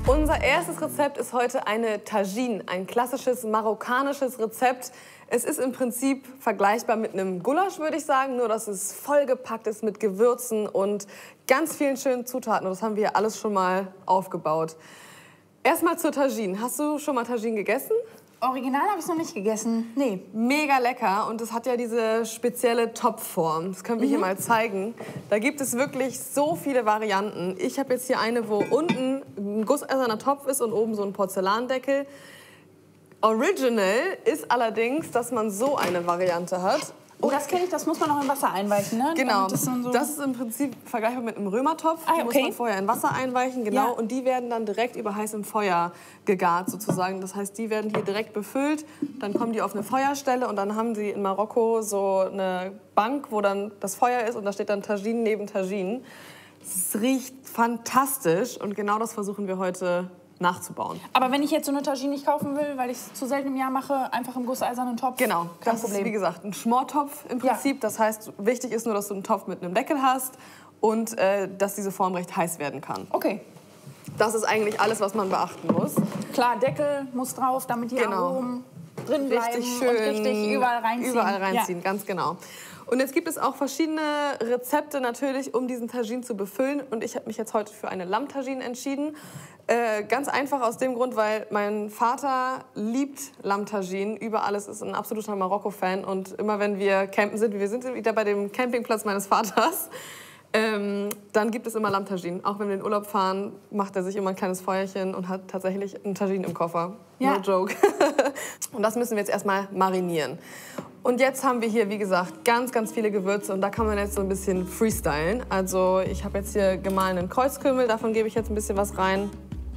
Unser erstes Rezept ist heute eine Tagine, ein klassisches marokkanisches Rezept. Es ist im Prinzip vergleichbar mit einem Gulasch, würde ich sagen, nur dass es vollgepackt ist mit Gewürzen und ganz vielen schönen Zutaten. Und das haben wir alles schon mal aufgebaut. Erstmal zur Tagine. Hast du schon mal Tagine gegessen? Original habe ich es noch nicht gegessen. Nee. Mega lecker und es hat ja diese spezielle Topfform. Das können wir hier mal zeigen. Da gibt es wirklich so viele Varianten. Ich habe jetzt hier eine, wo unten ein gusseiserner Topf ist und oben so ein Porzellandeckel. Original ist allerdings, dass man so eine Variante hat. Oh, das kenne ich, das muss man noch in Wasser einweichen, ne? Genau, das ist im Prinzip vergleichbar mit einem Römertopf. Ah, Die muss man vorher in Wasser einweichen, genau. Ja. Und die werden dann direkt über heißem Feuer gegart sozusagen. Das heißt, die werden hier direkt befüllt, dann kommen die auf eine Feuerstelle und dann haben sie in Marokko so eine Bank, wo dann das Feuer ist und da steht dann Tagine neben Tagine. Es riecht fantastisch und genau das versuchen wir heute nachzubauen. Aber wenn ich jetzt so eine Tagine nicht kaufen will, weil ich es zu selten im Jahr mache, einfach im gusseisernen Topf? Genau, das ist wie gesagt ein Schmortopf im Prinzip. Ja. Das heißt, wichtig ist nur, dass du einen Topf mit einem Deckel hast und dass diese Form recht heiß werden kann. Okay. Das ist eigentlich alles, was man beachten muss. Klar, Deckel muss drauf, damit die Aromen drin bleiben richtig schön und richtig überall reinziehen. Überall reinziehen, ganz genau. Und jetzt gibt es auch verschiedene Rezepte natürlich, um diesen Tagine zu befüllen. Und ich habe mich jetzt heute für eine Lammtagine entschieden. Ganz einfach aus dem Grund, weil mein Vater liebt Lammtagine über alles, ist ein absoluter Marokko-Fan. Und immer wenn wir campen sind, wir sind wieder bei dem Campingplatz meines Vaters, dann gibt es immer Lammtagine. Auch wenn wir in den Urlaub fahren, macht er sich immer ein kleines Feuerchen und hat tatsächlich einen Tagine im Koffer. Ja. No joke. Und das müssen wir jetzt erstmal marinieren. Und jetzt haben wir hier, wie gesagt, ganz, ganz viele Gewürze und da kann man jetzt so ein bisschen freestylen. Also ich habe jetzt hier gemahlenen Kreuzkümmel, davon gebe ich jetzt ein bisschen was rein.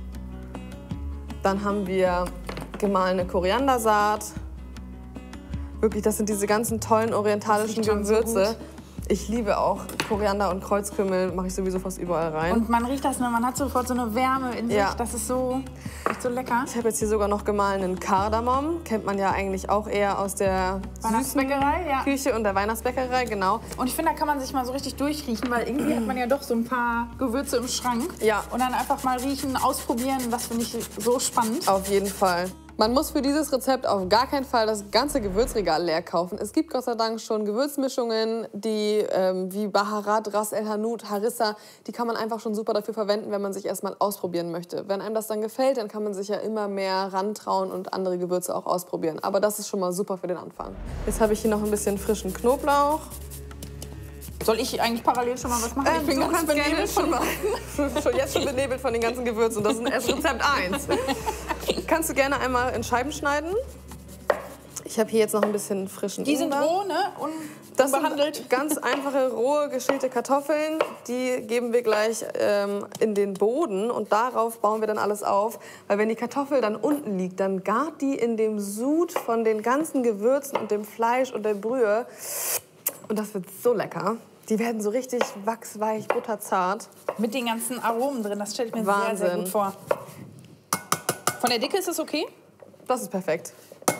Dann haben wir gemahlene Koriandersaat. Wirklich, das sind diese ganzen tollen orientalischen Gewürze. So ich liebe auch Koriander und Kreuzkümmel, mache ich sowieso fast überall rein. Und man riecht das, ne? Man hat sofort so eine Wärme in sich, das ist so, echt so lecker. Ich habe jetzt hier sogar noch gemahlenen Kardamom, kennt man ja eigentlich auch eher aus der süßen Küche und der Weihnachtsbäckerei, genau. Und ich finde, da kann man sich mal so richtig durchriechen, weil irgendwie hat man ja doch so ein paar Gewürze im Schrank. Ja. Und dann einfach mal riechen, ausprobieren, das finde ich so spannend. Auf jeden Fall. Man muss für dieses Rezept auf gar keinen Fall das ganze Gewürzregal leer kaufen. Es gibt Gott sei Dank schon Gewürzmischungen, die wie Baharat, Ras El Hanout, Harissa, die kann man einfach schon super dafür verwenden, wenn man sich erstmal ausprobieren möchte. Wenn einem das dann gefällt, dann kann man sich ja immer mehr rantrauen und andere Gewürze auch ausprobieren. Aber das ist schon mal super für den Anfang. Jetzt habe ich hier noch ein bisschen frischen Knoblauch. Soll ich eigentlich parallel schon mal was machen? Ich bin ganz benebelt jetzt schon benebelt von den ganzen Gewürzen. Das ist erst Rezept 1. Kannst du gerne einmal in Scheiben schneiden. Ich habe hier jetzt noch ein bisschen frischen Die sind roh, ne? Das sind ganz einfache, rohe, geschälte Kartoffeln. Die geben wir gleich in den Boden und darauf bauen wir dann alles auf. Weil wenn die Kartoffel dann unten liegt, dann gart die in dem Sud von den ganzen Gewürzen und dem Fleisch und der Brühe. Und das wird so lecker. Die werden so richtig wachsweich, butterzart. Mit den ganzen Aromen drin, das stelle ich mir sehr, sehr gut vor. Von der Dicke ist das okay? Das ist perfekt.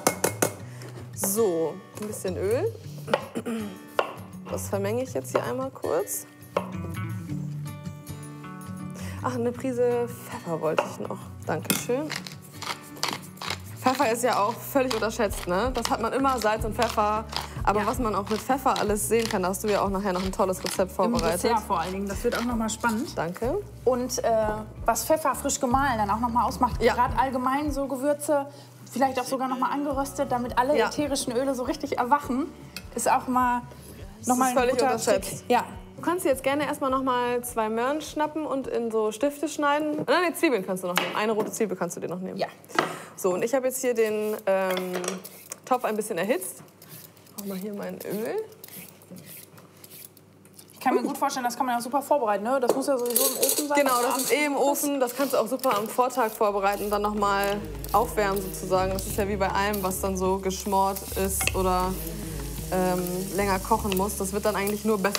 So, ein bisschen Öl. Das vermenge ich jetzt hier einmal kurz. Ach, eine Prise Pfeffer wollte ich noch. Dankeschön. Pfeffer ist ja auch völlig unterschätzt, ne? Das hat man immer, Salz und Pfeffer. Aber was man auch mit Pfeffer alles sehen kann, da hast du ja auch nachher noch ein tolles Rezept vorbereitet. Ja, vor allen Dingen. Das wird auch noch mal spannend. Danke. Und was Pfeffer frisch gemahlen dann auch noch mal ausmacht, gerade allgemein so Gewürze, vielleicht auch sogar noch mal angeröstet, damit alle ätherischen Öle so richtig erwachen, ist auch mal noch mal ein völlig guter unterschätzt. Trick. Ja. Du kannst jetzt gerne erstmal noch mal 2 Möhren schnappen und in so Stifte schneiden. Nein, die Zwiebeln kannst du noch nehmen. Eine rote Zwiebel kannst du dir noch nehmen. Ja. So, und ich habe jetzt hier den Topf ein bisschen erhitzt. Mach mal hier mein Öl. Ich kann mir gut vorstellen, das kann man ja super vorbereiten, ne? Das muss ja sowieso im Ofen sein. Genau, das ist im Ofen. Das kannst du auch super am Vortag vorbereiten und dann noch mal aufwärmen sozusagen. Das ist ja wie bei allem, was dann so geschmort ist oder länger kochen muss. Das wird dann eigentlich nur besser